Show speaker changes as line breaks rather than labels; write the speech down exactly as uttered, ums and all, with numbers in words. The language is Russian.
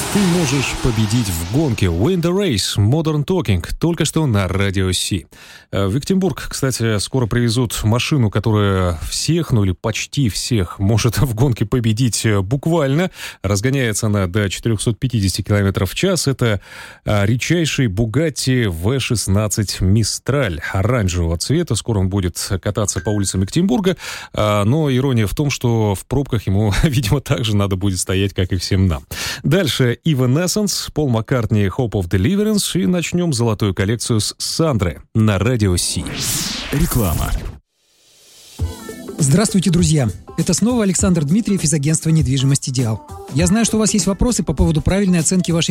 Ты можешь победить в гонке. Win the race. Modern Talking. Только что на Радио Си. В Екатеринбург, кстати, скоро привезут машину, которая всех, ну или почти всех, может в гонке победить буквально. Разгоняется она до четыреста пятьдесят километров в час. Это редчайший Bugatti ви шестнадцать Mistral оранжевого цвета. Скоро он будет кататься по улицам Екатеринбурга. Но ирония в том, что в пробках ему, видимо, так же надо будет стоять, как и всем нам. Дальше Evanescence, Пол Маккартни, Hope of Deliverance. И начнем золотую коллекцию с Сандры на Радио Си.
Реклама.
Здравствуйте, друзья! Это снова Александр Дмитриев из агентства недвижимость «Идеал». Я знаю, что у вас есть вопросы по поводу правильной оценки вашей